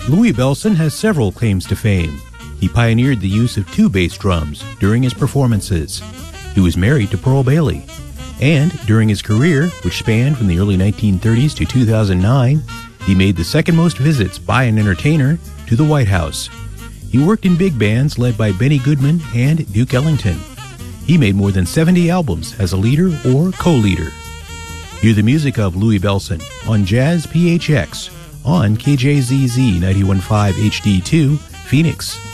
Louie Bellson has several claims to fame. He pioneered the use of two bass drums during his performances. He was married to Pearl Bailey. And during his career, which spanned from the early 1930s to 2009, he made the second most visits by an entertainer to the White House. He worked in big bands led by Benny Goodman and Duke Ellington. He made more than 70 albums as a leader or co-leader. Hear the music of Louie Bellson on Jazz PHX on KJZZ 91.5 HD2, Phoenix.